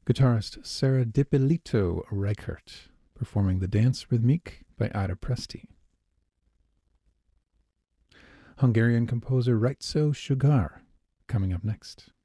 Guitarist Sarah Dippolito Reichert, performing the dance Rhythmique by Ada Presti. Hungarian composer Rajco Sugar, coming up next.